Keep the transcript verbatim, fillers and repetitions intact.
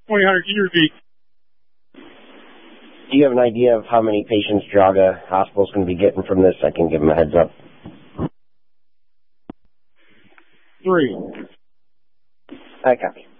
twenty hundred, can you repeat? Do you have an idea of how many patients Geauga Hospital is going to be getting from this? I can give them a heads up. Three. I copy.